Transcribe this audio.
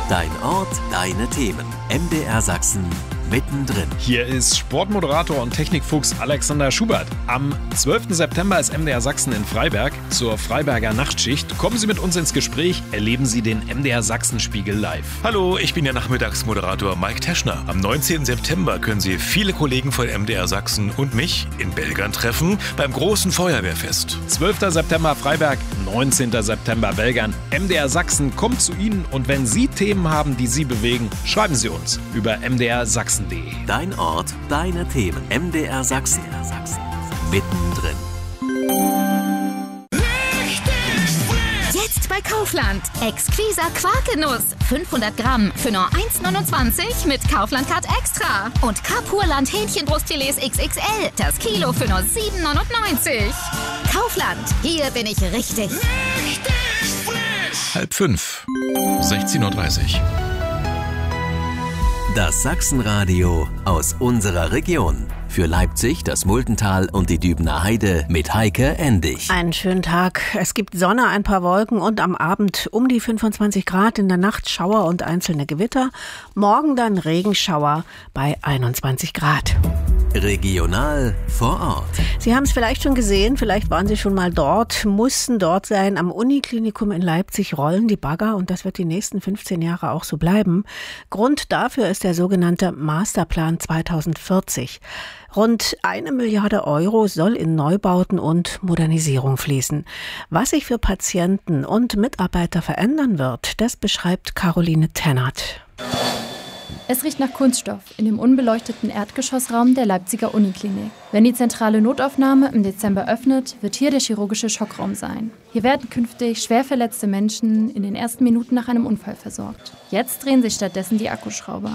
Dein Ort, deine Themen. MDR Sachsen mittendrin. Hier ist Sportmoderator und Technikfuchs Alexander Schubert. Am 12. September ist MDR Sachsen in Freiberg zur Freiberger Nachtschicht. Kommen Sie mit uns ins Gespräch, erleben Sie den MDR Sachsen-Spiegel live. Hallo, ich bin der Nachmittagsmoderator Mike Teschner. Am 19. September können Sie viele Kollegen von MDR Sachsen und mich in Belgern treffen beim großen Feuerwehrfest. 12. September Freiberg, 19. September Belgern. MDR Sachsen kommt zu Ihnen und wenn Sie Themen haben, die Sie bewegen, schreiben Sie uns über mdrsachsen.de. Dein Ort, deine Themen. MDR Sachsen. Mittendrin. Jetzt bei Kaufland. Exquiser Quarkenuss. 500 Gramm für nur 1,29 mit Kaufland-Card Extra. Und Kapurland Hähnchenbrustfilets XXL. Das Kilo für nur 7,99. Kaufland. Hier bin ich richtig. Halb 5. 16:30 Uhr. Das Sachsenradio aus unserer Region. Für Leipzig, das Multental und die Dübener Heide mit Heike Endig. Einen schönen Tag. Es gibt Sonne, ein paar Wolken und am Abend um die 25 Grad, in der Nacht Schauer und einzelne Gewitter. Morgen dann Regenschauer bei 21 Grad. Regional vor Ort. Sie haben es vielleicht schon gesehen, vielleicht waren Sie schon mal dort, mussten dort sein. Am Uniklinikum in Leipzig rollen die Bagger und das wird die nächsten 15 Jahre auch so bleiben. Grund dafür ist der sogenannte Masterplan 2040. Rund 1 Milliarde Euro soll in Neubauten und Modernisierung fließen. Was sich für Patienten und Mitarbeiter verändern wird, das beschreibt Caroline Tennert. Es riecht nach Kunststoff in dem unbeleuchteten Erdgeschossraum der Leipziger Uniklinik. Wenn die zentrale Notaufnahme im Dezember öffnet, wird hier der chirurgische Schockraum sein. Hier werden künftig schwer verletzte Menschen in den ersten Minuten nach einem Unfall versorgt. Jetzt drehen sich stattdessen die Akkuschrauber.